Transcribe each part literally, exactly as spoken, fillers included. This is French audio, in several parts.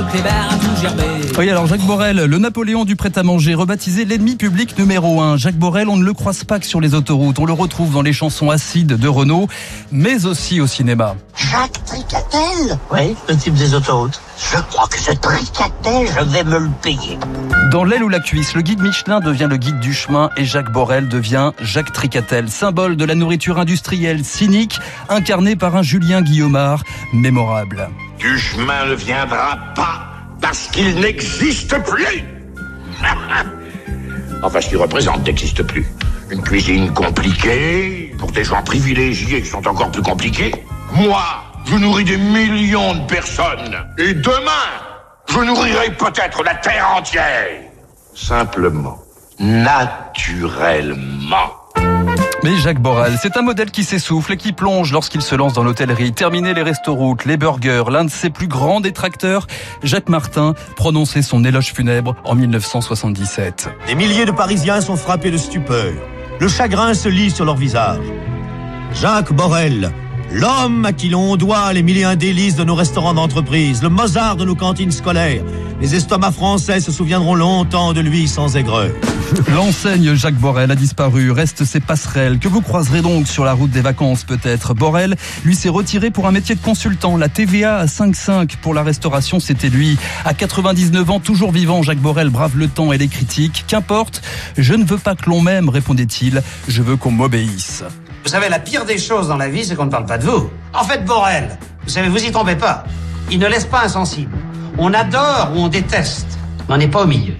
Kléber a tout gerbé. Oui, alors Jacques Borel, le Napoléon du prêt-à-manger, rebaptisé l'ennemi public numéro un. Jacques Borel, on ne le croise pas que sur les autoroutes. On le retrouve dans les chansons acides de Renaud, mais aussi au cinéma. Jacques Tricatel ? Oui, le type des autoroutes. Je crois que ce Tricatel, je vais me le payer. Dans L'aile ou la cuisse, le guide Michelin devient le guide du chemin et Jacques Borel devient Jacques Tricatel, symbole de la nourriture industrielle cynique, incarné par un Julien Guillaumard mémorable. Du chemin ne viendra pas parce qu'il n'existe plus. Enfin, ce qu'il représente n'existe plus. Une cuisine compliquée, pour des gens privilégiés qui sont encore plus compliqués. Moi, je nourris des millions de personnes. Et demain, je nourrirai peut-être la terre entière. Simplement, naturellement. Mais Jacques Borel, c'est un modèle qui s'essouffle et qui plonge lorsqu'il se lance dans l'hôtellerie. Terminé les restaurants, les burgers, l'un de ses plus grands détracteurs, Jacques Martin, prononçait son éloge funèbre en mille neuf cent soixante-dix-sept. Des milliers de Parisiens sont frappés de stupeur. Le chagrin se lit sur leur visage. Jacques Borel, l'homme à qui l'on doit les mille et un délices de nos restaurants d'entreprise, le Mozart de nos cantines scolaires. Les estomacs français se souviendront longtemps de lui sans aigreur. L'enseigne Jacques Borel a disparu, restent ses passerelles, que vous croiserez donc sur la route des vacances peut-être. Borel, lui, s'est retiré pour un métier de consultant. La T V A à cinq virgule cinq pour la restauration, c'était lui. À quatre-vingt-dix-neuf ans, toujours vivant, Jacques Borel brave le temps et les critiques. Qu'importe, je ne veux pas que l'on m'aime, répondait-il, je veux qu'on m'obéisse. Vous savez, la pire des choses dans la vie, c'est qu'on ne parle pas de vous. En fait, Borel, vous savez, vous y trompez pas. Il ne laisse pas insensible. On adore ou on déteste, mais on n'est pas au milieu.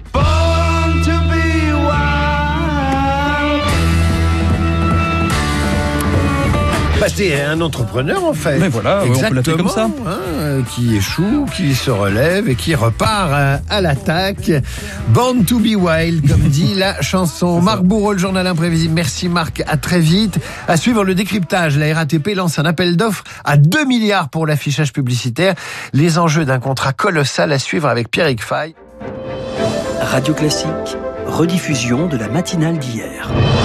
Bah, c'est un entrepreneur en fait. Mais voilà, exactement, on peut l'appeler comme ça. Hein, qui échoue, qui se relève et qui repart à, à l'attaque. Born to be wild, comme dit la chanson. Marc Bourreau, le journal imprévisible. Merci Marc, à très vite. À suivre le décryptage, la R A T P lance un appel d'offres à deux milliards pour l'affichage publicitaire. Les enjeux d'un contrat colossal à suivre avec Pierrick Fay. Radio Classique, rediffusion de la matinale d'hier.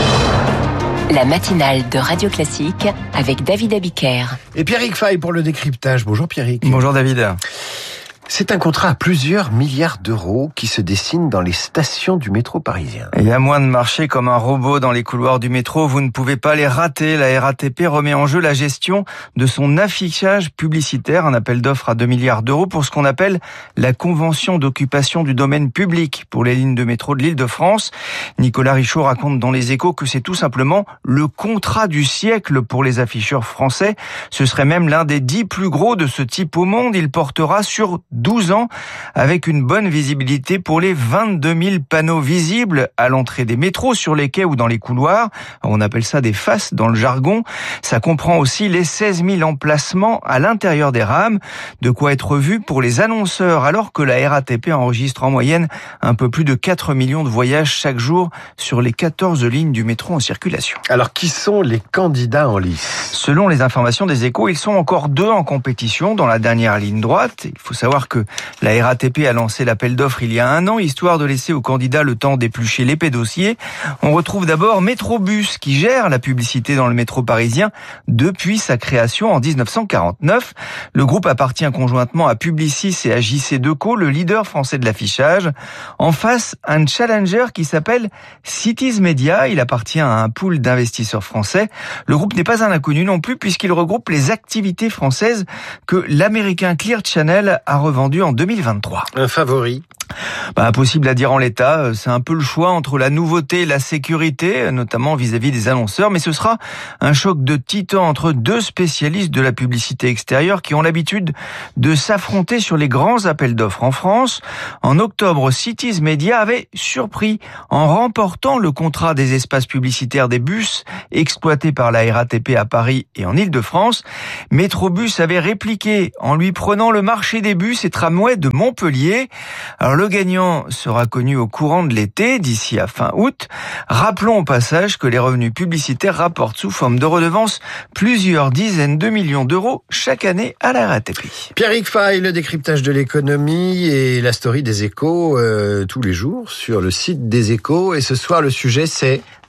La matinale de Radio Classique avec David Abiker. Et Pierrick Fay pour le décryptage. Bonjour Pierrick. Bonjour David. C'est un contrat à plusieurs milliards d'euros qui se dessine dans les stations du métro parisien. Et à moins de marcher comme un robot dans les couloirs du métro, vous ne pouvez pas les rater. La R A T P remet en jeu la gestion de son affichage publicitaire, un appel d'offres à deux milliards d'euros pour ce qu'on appelle la convention d'occupation du domaine public pour les lignes de métro de l'Île-de-France. Nicolas Richaud raconte dans Les Échos que c'est tout simplement le contrat du siècle pour les afficheurs français. Ce serait même l'un des dix plus gros de ce type au monde. Il portera sur douze ans, avec une bonne visibilité pour les vingt-deux mille panneaux visibles à l'entrée des métros, sur les quais ou dans les couloirs. On appelle ça des faces dans le jargon. Ça comprend aussi les seize mille emplacements à l'intérieur des rames. De quoi être vu pour les annonceurs, alors que la R A T P enregistre en moyenne un peu plus de quatre millions de voyages chaque jour sur les quatorze lignes du métro en circulation. Alors, qui sont les candidats en lice ? Selon les informations des Échos, ils sont encore deux en compétition dans la dernière ligne droite. Il faut savoir que la R A T P a lancé l'appel d'offres il y a un an, histoire de laisser aux candidats le temps d'éplucher l'épais dossier. On retrouve d'abord Métrobus, qui gère la publicité dans le métro parisien depuis sa création en dix-neuf cent quarante-neuf. Le groupe appartient conjointement à Publicis et à J C Decaux, le leader français de l'affichage. En face, un challenger qui s'appelle Cities Media. Il appartient à un pool d'investisseurs français. Le groupe n'est pas un inconnu non plus, puisqu'il regroupe les activités françaises que l'américain Clear Channel a revendues en deux mille vingt-trois. Un favori ? Bah, impossible à dire en l'état. C'est un peu le choix entre la nouveauté et la sécurité, notamment vis-à-vis des annonceurs. Mais ce sera un choc de titans entre deux spécialistes de la publicité extérieure qui ont l'habitude de s'affronter sur les grands appels d'offres en France. En octobre, Cities Media avait surpris en remportant le contrat des espaces publicitaires des bus exploités par la R A T P à Paris et en Île-de-France. Métrobus avait répliqué en lui prenant le marché des bus et tramways de Montpellier. Alors, le gagnant sera connu au courant de l'été, d'ici à fin août. Rappelons au passage que les revenus publicitaires rapportent sous forme de redevances plusieurs dizaines de millions d'euros chaque année à la R A T P. Pierrick Fay, le décryptage de l'économie et la story des Échos euh, tous les jours sur le site des Échos. Et ce soir, le sujet, c'est...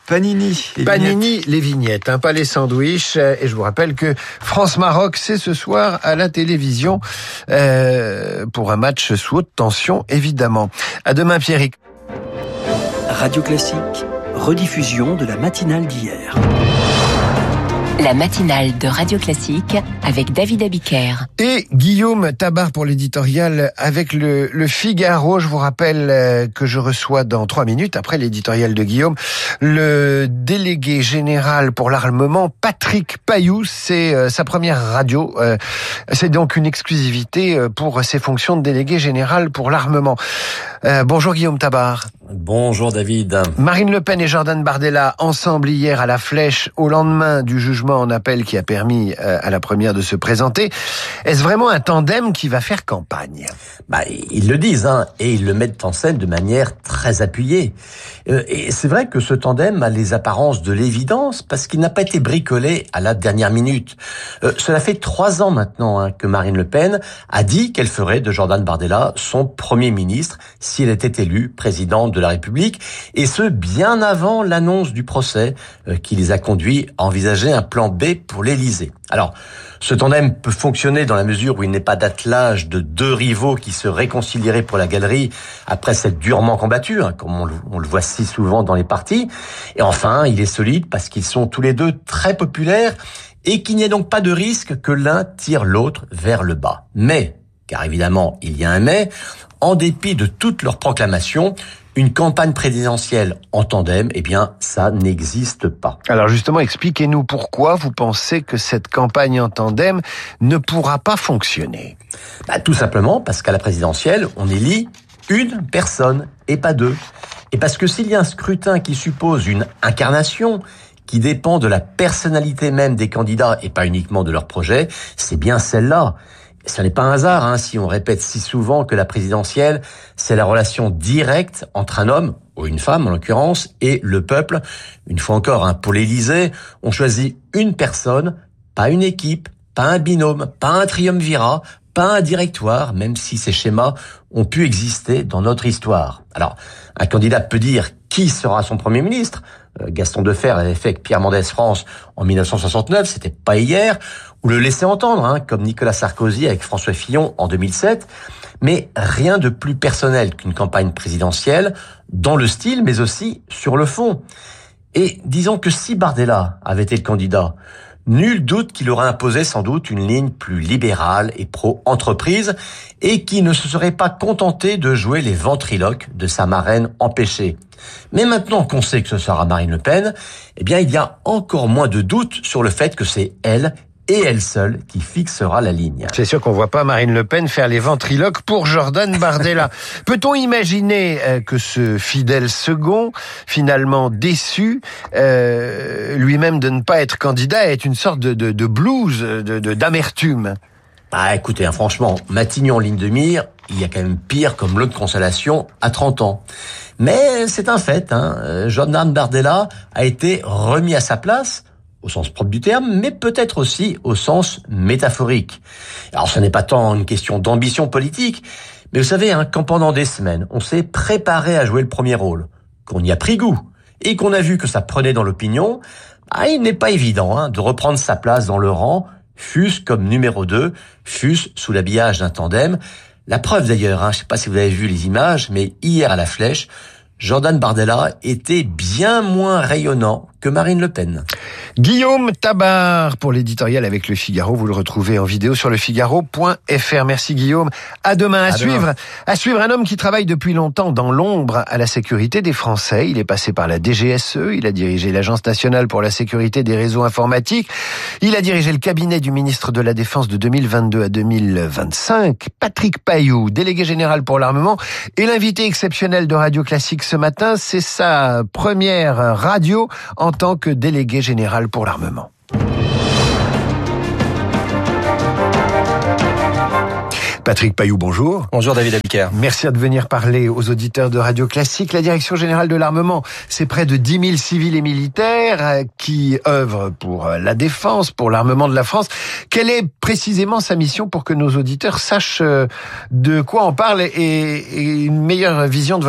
Panini. Les Panini, vignettes. les vignettes, hein, pas les sandwichs. Et je vous rappelle que France-Maroc, c'est ce soir à la télévision euh, pour un match sous haute tension, évidemment. À demain, Pierrick. Radio Classique, rediffusion de la matinale d'hier. La matinale de Radio Classique avec David Abiker. Et Guillaume Tabar pour l'éditorial avec le, le Figaro. Je vous rappelle que je reçois dans trois minutes, après l'éditorial de Guillaume, le délégué général pour l'armement, Patrick Payoux. C'est euh, sa première radio. Euh, c'est donc une exclusivité pour ses fonctions de délégué général pour l'armement. Euh, bonjour Guillaume Tabar. Bonjour David. Marine Le Pen et Jordan Bardella ensemble hier à la Flèche au lendemain du jugement en appel qui a permis euh, à la première de se présenter. Est-ce vraiment un tandem qui va faire campagne ? Bah, ils le disent, hein, et ils le mettent en scène de manière très appuyée. Euh, et c'est vrai que ce tandem a les apparences de l'évidence parce qu'il n'a pas été bricolé à la dernière minute. Euh, cela fait trois ans maintenant hein, que Marine Le Pen a dit qu'elle ferait de Jordan Bardella son Premier ministre si elle était élue présidente de la République, et ce bien avant l'annonce du procès euh, qui les a conduits à envisager un plan B pour l'Élysée. Alors, ce tandem peut fonctionner dans la mesure où il n'est pas d'attelage de deux rivaux qui se réconcilieraient pour la galerie après s'être durement combattus, hein, comme on le, on le voit si souvent dans les partis. Et enfin, il est solide parce qu'ils sont tous les deux très populaires et qu'il n'y ait donc pas de risque que l'un tire l'autre vers le bas. Mais, car évidemment, il y a un mais, en dépit de toutes leurs proclamations, une campagne présidentielle en tandem, eh bien, ça n'existe pas. Alors justement, expliquez-nous pourquoi vous pensez que cette campagne en tandem ne pourra pas fonctionner. Bah, tout simplement parce qu'à la présidentielle, on élit une personne et pas deux. Et parce que s'il y a un scrutin qui suppose une incarnation, qui dépend de la personnalité même des candidats et pas uniquement de leur projet, c'est bien celle-là. Ce n'est pas un hasard hein, si on répète si souvent que la présidentielle, c'est la relation directe entre un homme, ou une femme en l'occurrence, et le peuple. Une fois encore, hein, pour l'Élysée, on choisit une personne, pas une équipe, pas un binôme, pas un triumvirat, pas un directoire, même si ces schémas ont pu exister dans notre histoire. Alors, un candidat peut dire qui sera son Premier ministre. Gaston Defferre l'avait fait avec Pierre Mendès France en dix-neuf cent soixante-neuf, c'était pas hier, ou le laisser entendre, hein, comme Nicolas Sarkozy avec François Fillon en deux mille sept. Mais rien de plus personnel qu'une campagne présidentielle, dans le style, mais aussi sur le fond. Et disons que si Bardella avait été le candidat, nul doute qu'il aurait imposé sans doute une ligne plus libérale et pro-entreprise et qui ne se serait pas contenté de jouer les ventriloques de sa marraine empêchée. Mais maintenant qu'on sait que ce sera Marine Le Pen, eh bien, il y a encore moins de doute sur le fait que c'est elle et elle seule qui fixera la ligne. C'est sûr qu'on voit pas Marine Le Pen faire les ventriloques pour Jordan Bardella. Peut-on imaginer euh, que ce fidèle second, finalement déçu, euh, lui-même de ne pas être candidat, est une sorte de, de, de blues, de, de, d'amertume? Ah, écoutez, hein, franchement, Matignon en ligne de mire, il y a quand même pire comme lot de consolation à trente ans. Mais c'est un fait, hein. Jordan Bardella a été remis à sa place, au sens propre du terme, mais peut-être aussi au sens métaphorique. Alors ce n'est pas tant une question d'ambition politique, mais vous savez, hein, quand pendant des semaines, on s'est préparé à jouer le premier rôle, qu'on y a pris goût, et qu'on a vu que ça prenait dans l'opinion, ah, il n'est pas évident hein, de reprendre sa place dans le rang, fût-ce comme numéro deux, fût-ce sous l'habillage d'un tandem. La preuve d'ailleurs, hein, je ne sais pas si vous avez vu les images, mais hier à la Flèche, Jordan Bardella était bien moins rayonnant que Marine Le Pen. Guillaume Tabar pour l'éditorial avec Le Figaro. Vous le retrouvez en vidéo sur lefigaro point f r. Merci Guillaume. À demain. À, à suivre. Demain. À suivre un homme qui travaille depuis longtemps dans l'ombre à la sécurité des Français. Il est passé par la D G S E. Il a dirigé l'Agence nationale pour la sécurité des réseaux informatiques. Il a dirigé le cabinet du ministre de la Défense de deux mille vingt-deux à deux mille vingt-cinq. Patrick Payoux, délégué général pour l'armement, et l'invité exceptionnel de Radio Classique ce matin. C'est sa première radio en tant que délégué général pour l'armement. Patrick Payoux, bonjour. Bonjour David Abiker. Merci de venir parler aux auditeurs de Radio Classique. La Direction Générale de l'Armement, c'est près de dix mille civils et militaires qui œuvrent pour la défense, pour l'armement de la France. Quelle est précisément sa mission pour que nos auditeurs sachent de quoi on parle et une meilleure vision de votre job ?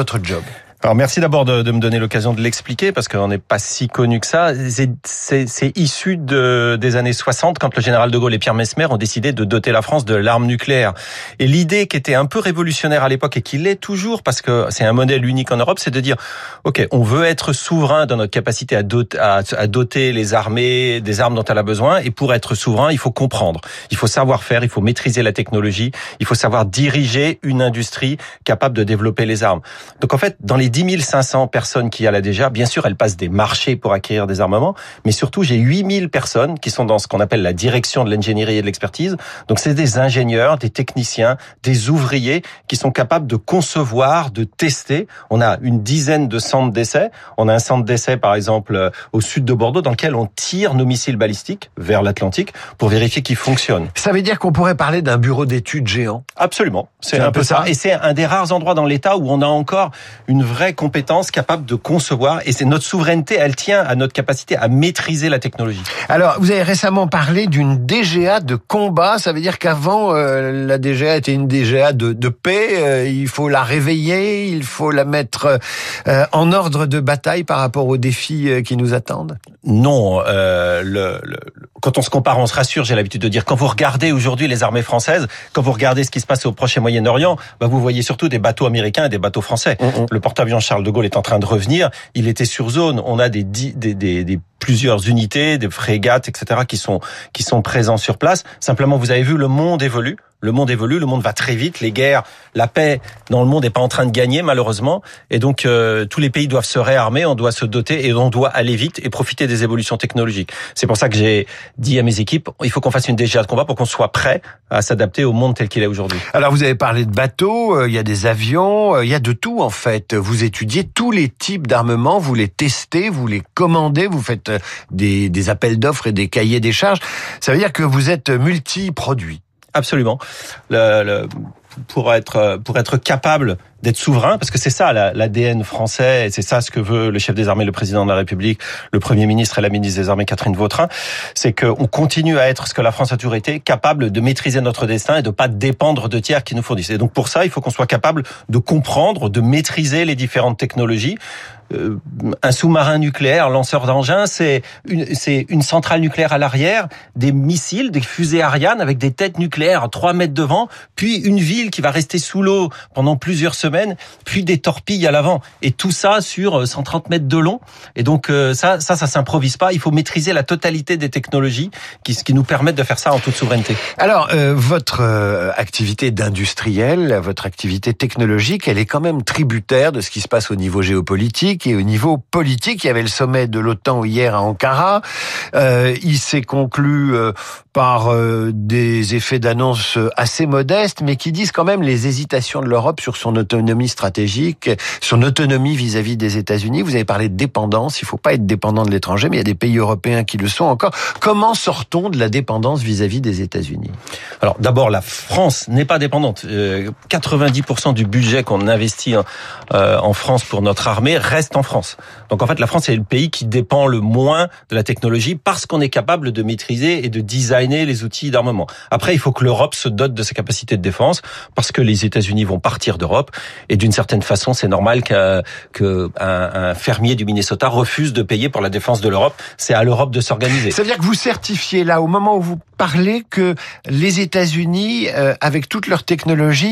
Alors merci d'abord de, de me donner l'occasion de l'expliquer parce qu'on n'est pas si connu que ça. C'est, c'est, c'est issu de, des années soixante quand le général de Gaulle et Pierre Messmer ont décidé de doter la France de l'arme nucléaire. Et l'idée qui était un peu révolutionnaire à l'époque et qui l'est toujours parce que c'est un modèle unique en Europe, c'est de dire ok, on veut être souverain dans notre capacité à doter, à, à doter les armées des armes dont elle a besoin. Et pour être souverain, il faut comprendre, il faut savoir faire, il faut maîtriser la technologie, il faut savoir diriger une industrie capable de développer les armes. Donc en fait, dans les dix mille cinq cents personnes qu'il y a là déjà, bien sûr, elles passent des marchés pour acquérir des armements, mais surtout, j'ai huit mille personnes qui sont dans ce qu'on appelle la direction de l'ingénierie et de l'expertise. Donc c'est des ingénieurs, des techniciens, des ouvriers qui sont capables de concevoir, de tester. On a une dizaine de centres d'essai. On a un centre d'essai, par exemple, au sud de Bordeaux, dans lequel on tire nos missiles balistiques vers l'Atlantique pour vérifier qu'ils fonctionnent. Ça veut dire qu'on pourrait parler d'un bureau d'études géant? Absolument. C'est, c'est un, un peu ça. ça. Et c'est un des rares endroits dans l'État où on a encore une vraie compétence capable de concevoir. Et c'est notre souveraineté, elle tient à notre capacité à maîtriser la technologie. Alors, vous avez récemment parlé d'une D G A de combat. Ça veut dire qu'avant, euh, la D G A était une D G A de, de paix. Euh, il faut la réveiller, il faut la mettre euh, en ordre de bataille par rapport aux défis euh, qui nous attendent. Non, euh, le, le, quand on se compare, on se rassure. J'ai l'habitude de dire, quand vous regardez aujourd'hui les armées françaises, quand vous regardez ce qui se passe au Proche et Moyen-Orient, bah vous voyez surtout des bateaux américains et des bateaux français. Mmh. Le porte-avions Charles de Gaulle est en train de revenir. Il était sur zone. On a des, des, des, des plusieurs unités, des frégates, et cetera, qui sont qui sont présents sur place. Simplement, vous avez vu, le monde évolue. Le monde évolue, le monde va très vite, les guerres, la paix dans le monde n'est pas en train de gagner malheureusement, et donc euh, tous les pays doivent se réarmer, on doit se doter et on doit aller vite et profiter des évolutions technologiques. C'est pour ça que j'ai dit à mes équipes, il faut qu'on fasse une D G A de combat pour qu'on soit prêt à s'adapter au monde tel qu'il est aujourd'hui. Alors vous avez parlé de bateaux, il y a des avions, il y a de tout en fait. Vous étudiez tous les types d'armements, vous les testez, vous les commandez, vous faites des, des appels d'offres et des cahiers des charges. Ça veut dire que vous êtes multi-produits. Absolument. Le, le, pour être pour être capable d'être souverain, parce que c'est ça l'A D N français, et c'est ça ce que veut le chef des armées, le président de la République, le Premier ministre et la ministre des Armées, Catherine Vautrin, c'est qu'on continue à être ce que la France a toujours été, capable de maîtriser notre destin et de pas dépendre de tiers qui nous fournissent. Et donc pour ça, il faut qu'on soit capable de comprendre, de maîtriser les différentes technologies. Euh, un sous-marin nucléaire, lanceur d'engins, c'est une, c'est une centrale nucléaire à l'arrière, des missiles, des fusées Ariane avec des têtes nucléaires à trois mètres devant, puis une ville qui va rester sous l'eau pendant plusieurs semaines, puis des torpilles à l'avant. Et tout ça sur cent trente mètres de long. Et donc euh, ça, ça, ça s'improvise pas. Il faut maîtriser la totalité des technologies qui, qui nous permettent de faire ça en toute souveraineté. Alors, euh, votre euh, activité d'industriel, votre activité technologique, elle est quand même tributaire de ce qui se passe au niveau géopolitique et au niveau politique. Il y avait le sommet de l'OTAN hier à Ankara. Euh, il s'est conclu euh, par euh, des effets d'annonce assez modestes, mais qui disent quand même les hésitations de l'Europe sur son autonomie stratégique, son autonomie vis-à-vis des États-Unis. Vous avez parlé de dépendance. Il ne faut pas être dépendant de l'étranger, mais il y a des pays européens qui le sont encore. Comment sort-on de la dépendance vis-à-vis des États-Unis? Alors d'abord, la France n'est pas dépendante. Euh, quatre-vingt-dix pour cent du budget qu'on investit en, euh, en France pour notre armée reste en France. Donc en fait, la France est le pays qui dépend le moins de la technologie parce qu'on est capable de maîtriser et de designer les outils d'armement. Après, il faut que l'Europe se dote de ses capacités de défense parce que les États-Unis vont partir d'Europe et d'une certaine façon, c'est normal qu'un, qu'un un fermier du Minnesota refuse de payer pour la défense de l'Europe. C'est à l'Europe de s'organiser. Ça veut dire que vous certifiez là, au moment où vous parlez, que les États-Unis, euh, avec toute leur technologie,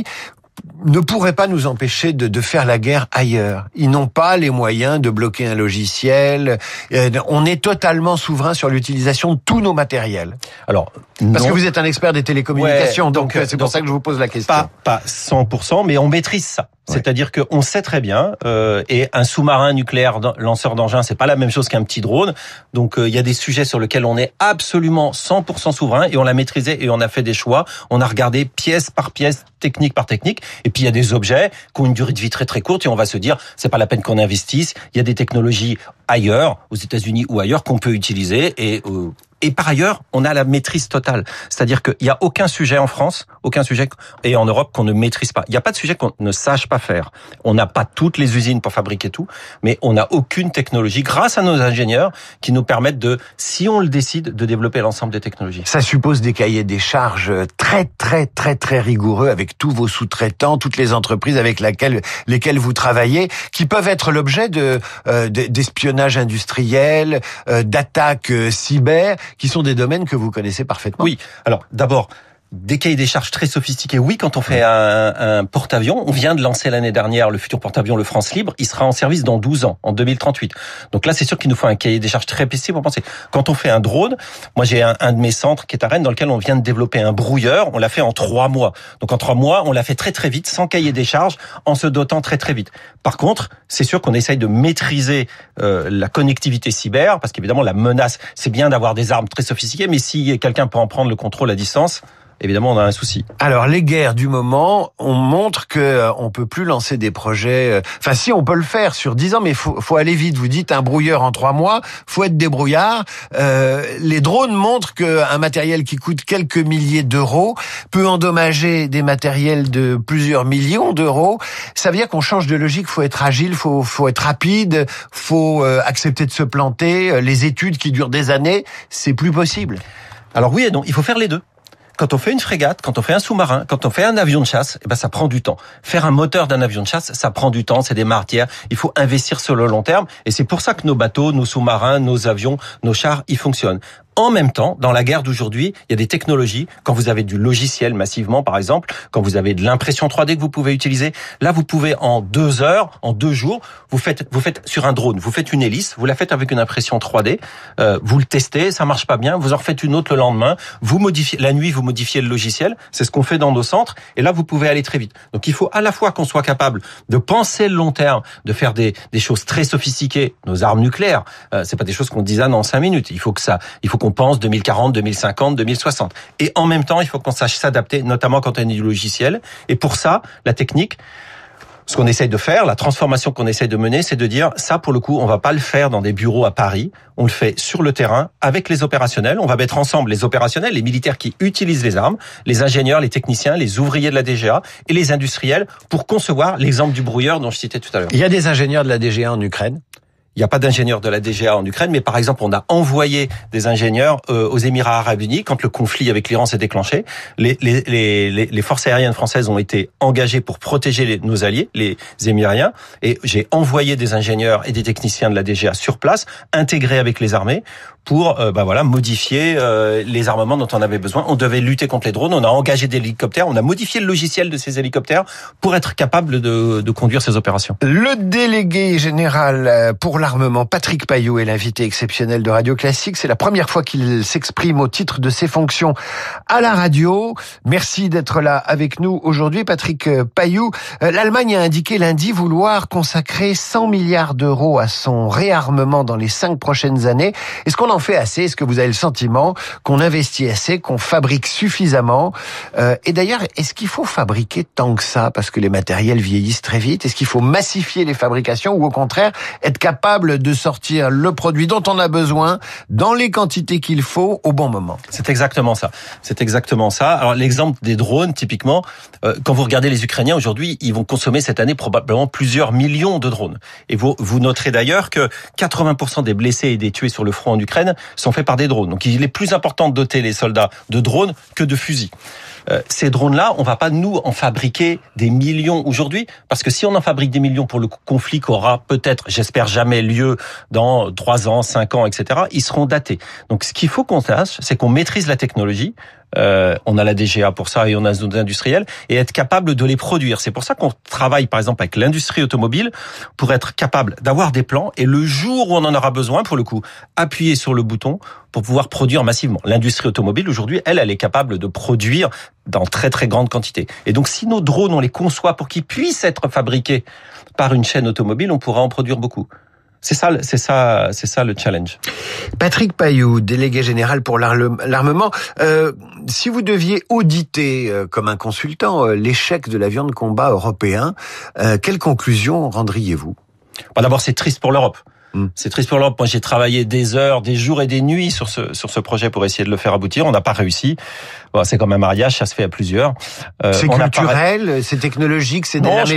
ne pourraient pas nous empêcher de, de faire la guerre ailleurs. Ils n'ont pas les moyens de bloquer un logiciel. On est totalement souverain sur l'utilisation de tous nos matériels. Alors, parce non. que vous êtes un expert des télécommunications, ouais, donc, donc c'est pour donc, ça que je vous pose la question. Pas, pas cent pour cent, mais on maîtrise ça. Ouais. C'est-à-dire qu'on sait très bien, euh, et un sous-marin nucléaire lanceur d'engins, c'est pas la même chose qu'un petit drone. Donc il euh, y a des sujets sur lesquels on est absolument cent pour cent souverain et on l'a maîtrisé et on a fait des choix. On a regardé pièce par pièce, technique par technique. Et puis il y a des objets qui ont une durée de vie très très courte et on va se dire c'est pas la peine qu'on investisse. Il y a des technologies ailleurs, aux États-Unis ou ailleurs, qu'on peut utiliser et euh, Et par ailleurs, on a la maîtrise totale. C'est-à-dire qu'il n'y a aucun sujet en France, aucun sujet et en Europe qu'on ne maîtrise pas. Il n'y a pas de sujet qu'on ne sache pas faire. On n'a pas toutes les usines pour fabriquer tout, mais on n'a aucune technologie, grâce à nos ingénieurs, qui nous permettent de, si on le décide, de développer l'ensemble des technologies. Ça suppose des cahiers des charges très, très, très, très rigoureux avec tous vos sous-traitants, toutes les entreprises avec laquelle, lesquelles vous travaillez, qui peuvent être l'objet de, euh, d'espionnage industriel, euh, d'attaques euh, cyber, qui sont des domaines que vous connaissez parfaitement. Oui. Alors, d'abord, des cahiers des charges très sophistiqués. Oui, quand on fait un, un porte-avions, on vient de lancer l'année dernière le futur porte-avions, le France Libre. Il sera en service dans douze ans, en deux mille trente-huit. Donc là, c'est sûr qu'il nous faut un cahier des charges très précis pour penser. Quand on fait un drone, moi j'ai un, un de mes centres qui est à Rennes, dans lequel on vient de développer un brouilleur. On l'a fait en trois mois. Donc en trois mois, on l'a fait très très vite, sans cahier des charges, en se dotant très très vite. Par contre, c'est sûr qu'on essaye de maîtriser euh, la connectivité cyber, parce qu'évidemment la menace, c'est bien d'avoir des armes très sophistiquées, mais si quelqu'un peut en prendre le contrôle à distance, évidemment, on a un souci. Alors, les guerres du moment, on montre que euh, on peut plus lancer des projets. Enfin, euh, si on peut le faire sur dix ans, mais faut, faut aller vite. Vous dites un brouilleur en trois mois, faut être débrouillard. Euh, les drones montrent que un matériel qui coûte quelques milliers d'euros peut endommager des matériels de plusieurs millions d'euros. Ça veut dire qu'on change de logique. Faut être agile, faut, faut être rapide, faut euh, accepter de se planter. Les études qui durent des années, c'est plus possible. Alors oui et non, il faut faire les deux. Quand on fait une frégate, quand on fait un sous-marin, quand on fait un avion de chasse, eh ben ça prend du temps. Faire un moteur d'un avion de chasse, ça prend du temps, c'est des matières. Il faut investir sur le long terme, et c'est pour ça que nos bateaux, nos sous-marins, nos avions, nos chars, ils fonctionnent. En même temps, dans la guerre d'aujourd'hui, il y a des technologies. Quand vous avez du logiciel massivement, par exemple, quand vous avez de l'impression trois D que vous pouvez utiliser, là, vous pouvez en deux heures, en deux jours, vous faites, vous faites sur un drone, vous faites une hélice, vous la faites avec une impression trois D, euh, vous le testez, ça marche pas bien, vous en refaites une autre le lendemain, vous modifiez, la nuit, vous modifiez le logiciel. C'est ce qu'on fait dans nos centres. Et là, vous pouvez aller très vite. Donc, il faut à la fois qu'on soit capable de penser le long terme, de faire des, des choses très sophistiquées. Nos armes nucléaires, euh, c'est pas des choses qu'on design en cinq minutes. Il faut que ça, il faut qu'on pense deux mille quarante, deux mille cinquante, deux mille soixante. Et en même temps, il faut qu'on sache s'adapter, notamment quand on a du logiciel. Et pour ça, la technique, ce qu'on essaye de faire, la transformation qu'on essaye de mener, c'est de dire, ça, pour le coup, on va pas le faire dans des bureaux à Paris. On le fait sur le terrain, avec les opérationnels. On va mettre ensemble les opérationnels, les militaires qui utilisent les armes, les ingénieurs, les techniciens, les ouvriers de la D G A et les industriels pour concevoir l'exemple du brouilleur dont je citais tout à l'heure. Il y a des ingénieurs de la D G A en Ukraine? Il n'y a pas d'ingénieurs de la D G A en Ukraine, mais par exemple, on a envoyé des ingénieurs euh, aux Émirats Arabes Unis quand le conflit avec l'Iran s'est déclenché. Les, les, les, les forces aériennes françaises ont été engagées pour protéger les, nos alliés, les Émiriens, et j'ai envoyé des ingénieurs et des techniciens de la D G A sur place, intégrés avec les armées, pour euh, bah voilà modifier euh, les armements dont on avait besoin. On devait lutter contre les drones, on a engagé des hélicoptères, on a modifié le logiciel de ces hélicoptères pour être capable de, de conduire ces opérations. Le délégué général pour l'armement, Patrick Payoux, est l'invité exceptionnel de Radio Classique. C'est la première fois qu'il s'exprime au titre de ses fonctions à la radio. Merci d'être là avec nous aujourd'hui, Patrick Payoux. L'Allemagne a indiqué lundi vouloir consacrer cent milliards d'euros à son réarmement dans les cinq prochaines années. Est-ce qu'on en fait assez? Est-ce que vous avez le sentiment qu'on investit assez, qu'on fabrique suffisamment? euh, Et d'ailleurs, est-ce qu'il faut fabriquer tant que ça? Parce que les matériels vieillissent très vite. Est-ce qu'il faut massifier les fabrications ou au contraire être capable de sortir le produit dont on a besoin dans les quantités qu'il faut au bon moment? C'est exactement ça. C'est exactement ça. Alors l'exemple des drones, typiquement, euh, quand vous regardez les Ukrainiens aujourd'hui, ils vont consommer cette année probablement plusieurs millions de drones. Et vous, vous noterez d'ailleurs que quatre-vingts pour cent des blessés et des tués sur le front en Ukraine sont faits par des drones. Donc il est plus important de doter les soldats de drones que de fusils. Euh, ces drones-là, on va pas nous en fabriquer des millions aujourd'hui, parce que si on en fabrique des millions pour le conflit qui aura peut-être, j'espère jamais lieu dans trois ans, cinq ans, et cetera, ils seront datés. Donc ce qu'il faut qu'on sache, c'est qu'on maîtrise la technologie. Euh, on a la D G A pour ça et on a nos industriels, et être capable de les produire. C'est pour ça qu'on travaille par exemple avec l'industrie automobile pour être capable d'avoir des plans et le jour où on en aura besoin, pour le coup, appuyer sur le bouton pour pouvoir produire massivement. L'industrie automobile aujourd'hui, elle, elle est capable de produire dans très très grande quantité. Et donc si nos drones, on les conçoit pour qu'ils puissent être fabriqués par une chaîne automobile, on pourra en produire beaucoup. C'est ça, c'est ça, c'est ça le challenge. Patrick Payoux, délégué général pour l'armement. Euh, si vous deviez auditer, euh, comme un consultant, euh, l'échec de l'avion de combat européen, euh, quelle conclusion rendriez-vous? Bon, d'abord, c'est triste pour l'Europe. Mmh. C'est triste pour l'Europe. Moi, j'ai travaillé des heures, des jours et des nuits sur ce sur ce projet pour essayer de le faire aboutir. On n'a pas réussi. Bon, c'est comme un mariage, ça se fait à plusieurs. Euh, c'est culturel, pas... c'est technologique, c'est de la